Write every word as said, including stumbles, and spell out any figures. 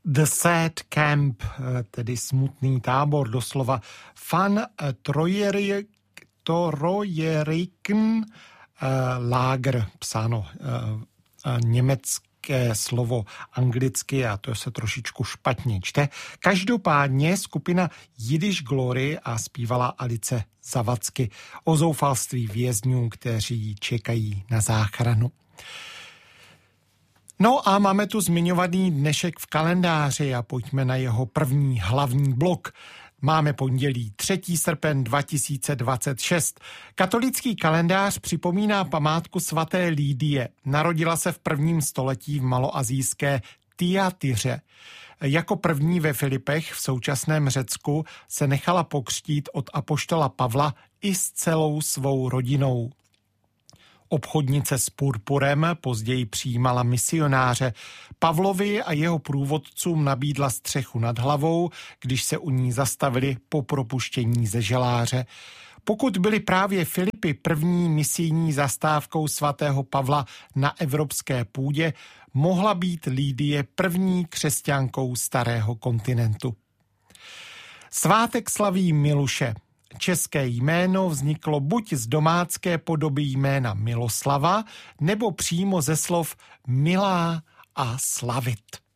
The Sad Camp, tedy smutný tábor, doslova Van Trojeriken Lager, psáno německé slovo anglicky a to se trošičku špatně čte. Každopádně skupina Yiddish Glory a zpívala Alice Zavadsky o zoufalství vězňů, kteří čekají na záchranu. No a máme tu zmiňovaný dnešek v kalendáři a pojďme na jeho první hlavní blok. Máme pondělí třetího srpna dva tisíce dvacet šest. Katolický kalendář připomíná památku svaté Lídie. Narodila se v prvním století v maloasijské Tyjatyře. Jako první ve Filipech v současném Řecku se nechala pokřtít od apoštola Pavla i s celou svou rodinou. Obchodnice s purpurem později přijímala misionáře. Pavlovi a jeho průvodcům nabídla střechu nad hlavou, když se u ní zastavili po propuštění ze želáře. Pokud byly právě Filipy první misijní zastávkou svatého Pavla na evropské půdě, mohla být Lídie první křesťankou starého kontinentu. Svátek slaví Miluše. České jméno vzniklo buď z domácké podoby jména Miloslava, nebo přímo ze slov milá a slavit.